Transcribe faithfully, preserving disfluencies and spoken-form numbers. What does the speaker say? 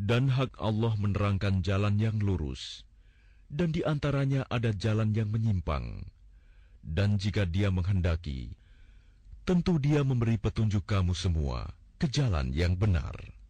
Dan hak Allah menerangkan jalan yang lurus, dan di antaranya ada jalan yang menyimpang. Dan jika Dia menghendaki, tentu Dia memberi petunjuk kamu semua ke jalan yang benar.